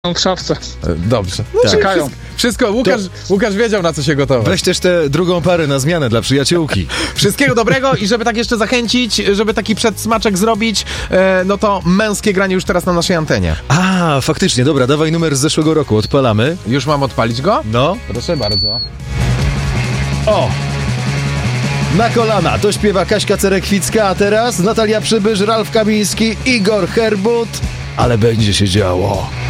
w szafce. Dobrze. Czekają. Wszystko, Łukasz wiedział, na co się gotować. Weź też tę drugą parę na zmianę dla przyjaciółki. Wszystkiego dobrego i żeby tak jeszcze zachęcić, żeby taki przedsmaczek zrobić, no to męskie granie już teraz na naszej antenie. A, faktycznie, dobra, dawaj numer z zeszłego roku, odpalamy. Już mam odpalić go? No. Proszę bardzo. O! Na kolana, to śpiewa Kaśka Cerekwicka, a teraz Natalia Przybysz, Ralf Kamiński, Igor Herbut, ale będzie się działo.